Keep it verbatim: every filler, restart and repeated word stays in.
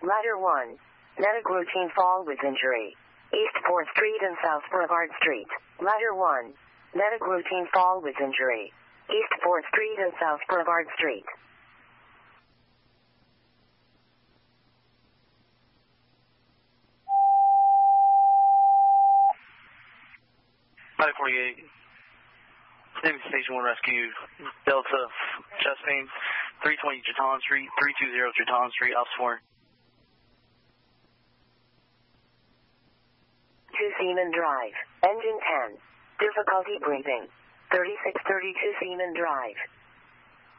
Ladder one. Medic routine fall with injury. East fourth Street and South Boulevard Street. Ladder one. Medic routine fall with injury. East fourth Street and South Boulevard Street. five forty-eight. Navy Station one Rescue, Delta, chest pain, three twenty Jeton Street, three two zero Jeton Street, Ops four. two Seaman Drive, engine ten. Difficulty breathing. thirty-six thirty-two Seaman Drive.